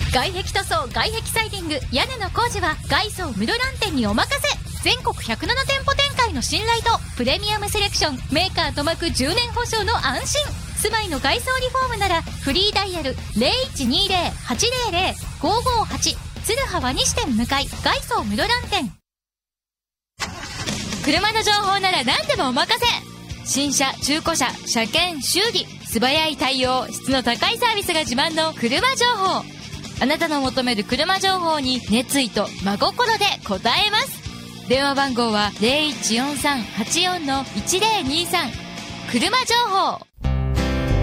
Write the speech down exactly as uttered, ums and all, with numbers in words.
外壁塗装、外壁サイディング、屋根の工事は外装室蘭店にお任せ。全国ひゃくなな店舗展開の信頼とプレミアムセレクション、メーカーとまくじゅうねん保証の安心。住まいの外装リフォームならフリーダイヤル ゼロいちにゼロ はちゼロゼロ ごごはち、鶴葉西店向かい、外装室蘭店。車の情報なら何でもお任せ。新車、中古車、車検、修理、素早い対応、質の高いサービスが自慢の車情報。あなたの求める車情報に熱意と真心で応えます。電話番号は ゼロいちよんさん はちよん いちゼロにさん。車情報。